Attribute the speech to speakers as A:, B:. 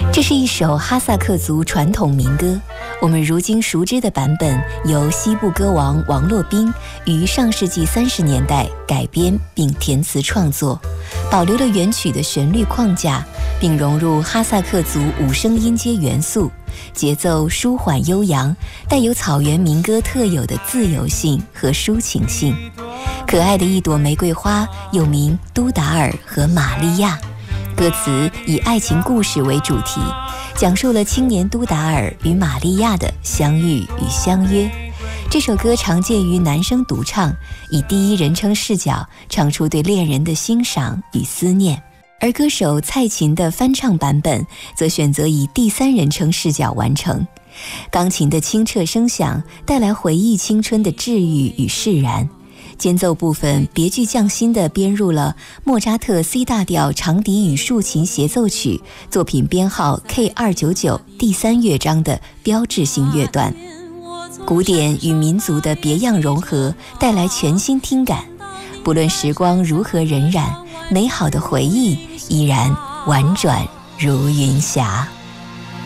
A: 这是一首哈萨克族传统民歌，我们如今熟知的版本由西部歌王王洛宾于上世纪30年代改编并填词创作，保留了原曲的旋律框架，并融入哈萨克族5声音阶元素，节奏舒缓悠扬，带有草原民歌特有的自由性和抒情性。可爱的一朵玫瑰花又名都达尔和玛利亚，歌词以爱情故事为主题，讲述了青年都达尔与玛利亚的相遇与相约。这首歌常见于男声独唱，以第一人称视角唱出对恋人的欣赏与思念，而歌手蔡琴的翻唱版本则选择以第3人称视角完成。钢琴的清澈声响带来回忆青春的治愈与释然，间奏部分别具匠心地编入了莫扎特 C 大调长笛与竖琴协奏曲作品编号 K299 第3乐章的标志性乐段，古典与民族的别样融合带来全新听感。不论时光如何荏苒，美好的回忆依然婉转如云霞。